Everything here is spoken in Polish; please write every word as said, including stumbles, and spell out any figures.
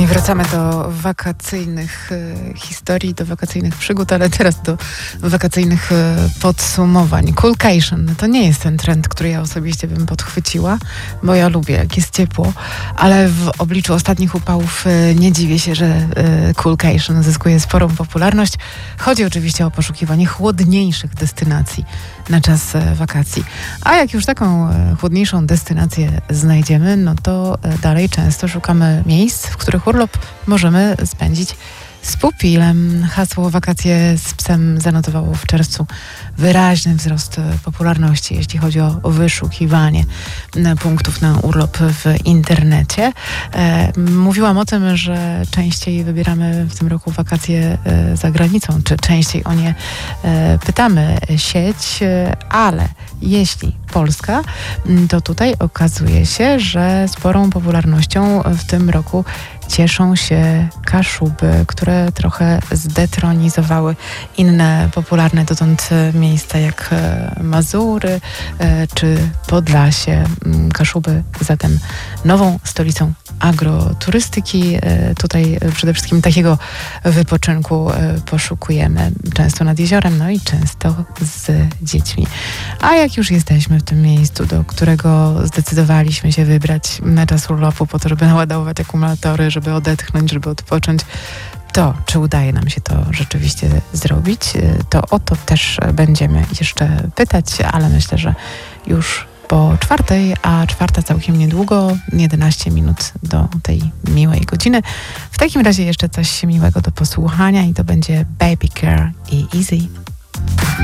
I wracamy do wakacyjnych e, historii, do wakacyjnych przygód, ale teraz do wakacyjnych e, podsumowań. Coolcation to nie jest ten trend, który ja osobiście bym podchwyciła, bo ja lubię, jak jest ciepło, ale w obliczu ostatnich upałów e, nie dziwię się, że e, coolcation zyskuje sporą popularność. Chodzi oczywiście o poszukiwanie chłodniejszych destynacji na czas e, wakacji. A jak już taką e, chłodniejszą destynację znajdziemy, no to e, dalej często szukamy miejsc, w których urlop możemy spędzić z pupilem. Hasło wakacje z psem zanotowało w czerwcu wyraźny wzrost popularności, jeśli chodzi o wyszukiwanie punktów na urlop w internecie. E, mówiłam o tym, że częściej wybieramy w tym roku wakacje e, za granicą, czy częściej o nie e, pytamy sieć, e, ale jeśli Polska, to tutaj okazuje się, że sporą popularnością w tym roku cieszą się Kaszuby, które trochę zdetronizowały inne popularne dotąd miejsca jak Mazury czy Podlasie. Kaszuby zatem nową stolicą agroturystyki. Tutaj przede wszystkim takiego wypoczynku poszukujemy często nad jeziorem, no i często z dziećmi. A jak już jesteśmy w tym miejscu, do którego zdecydowaliśmy się wybrać na czas urlopu po to, żeby naładować akumulatory, żeby odetchnąć, żeby odpocząć, to czy udaje nam się to rzeczywiście zrobić, to o to też będziemy jeszcze pytać, ale myślę, że już po czwartej, a czwarta całkiem niedługo, jedenaście minut do tej miłej godziny. W takim razie jeszcze coś miłego do posłuchania i to będzie Baby Care i Easy.